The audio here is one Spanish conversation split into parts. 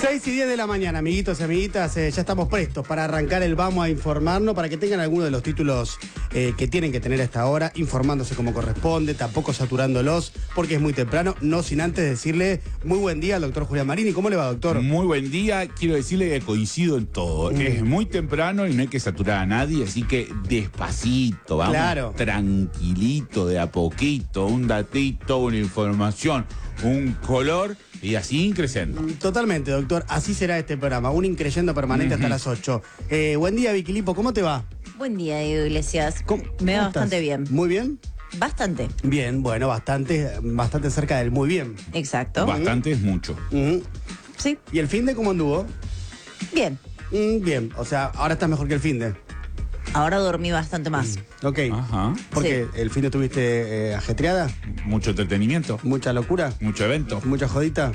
6:10 de la mañana, amiguitos y amiguitas, ya estamos prestos para arrancar el Vamos a Informarnos, para que tengan alguno de los títulos que tienen que tener a esta hora, informándose como corresponde, tampoco saturándolos, porque es muy temprano, no sin antes decirle muy buen día al doctor Julián Marini. ¿Cómo le va, doctor? Muy buen día, quiero decirle que coincido en todo. Es muy temprano y no hay que saturar a nadie, así que despacito, vamos, claro, tranquilito, de a poquito, un datito, una información, un color y así increciendo. Totalmente, doctor, así será este programa, un increyendo permanente hasta las 8. Buen día, Vicky Lipo, ¿cómo te va? Buen día, Diego Iglesias. ¿Cómo Me va estás? bastante bien. ¿Muy bien? Bastante. Bien, bueno, bastante cerca del muy bien. Exacto. Bastante es mucho. Sí. ¿Y el finde cómo anduvo? Bien. Bien, o sea, ahora estás mejor que el finde. Ahora dormí bastante más. Ok. Ajá. Porque el finde tuviste ajetreada, Mucho entretenimiento, mucha locura, mucho evento. mucha jodita.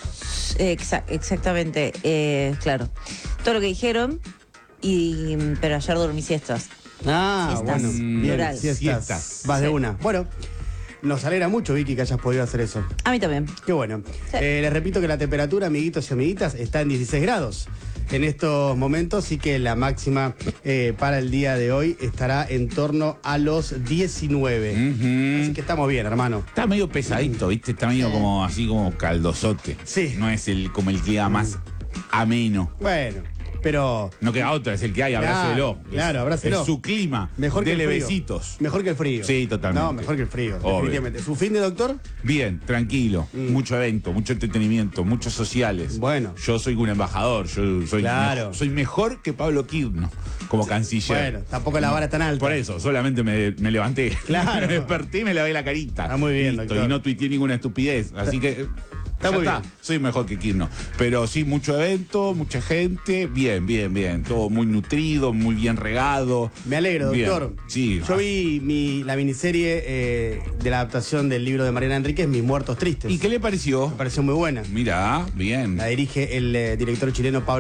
Exactamente. Claro. Todo lo que dijeron, pero ayer dormí siestas. Ah, Siestas. bueno, bien, Plural. siestas. Vas de Sí. una. Bueno, nos alegra mucho, Vicky, que hayas podido hacer eso. A mí también. Qué bueno. Sí. Les repito que la temperatura, amiguitos y amiguitas, está en 16 grados en estos momentos y que la máxima para el día de hoy estará en torno a los 19. Así que estamos bien, hermano. Está medio pesadito, ¿viste? Está medio como así como caldosote. Sí. No es como el clima más ameno. Bueno, pero No queda otra, es el que hay, abrácelo. Claro, abrácelo. Es su clima. mejor que el Dele frío. besitos. Mejor que el frío. Sí, totalmente. No, mejor que el frío, Obvio. definitivamente. ¿Su fin de doctor? Bien, tranquilo, mucho evento, mucho entretenimiento, muchos sociales. Bueno. Yo soy un embajador, yo soy, Claro. soy mejor que Pablo Kirchner como canciller. Bueno, tampoco la vara es tan alta. Por eso, solamente me levanté. Claro. Me desperté y me lavé la carita. Está muy bien, Listo, doctor. y no tuiteé ninguna estupidez, así que... Está ya muy bien. Soy mejor que Kirchner. Pero sí, mucho evento, mucha gente, bien. Todo muy nutrido, muy bien regado. Me alegro, Bien. doctor. Sí. Yo vi la miniserie de la adaptación del libro de Mariana Enríquez, Mis Muertos Tristes. ¿Y qué le pareció? Me pareció muy buena. Mira, bien. La dirige el director chileno Pablo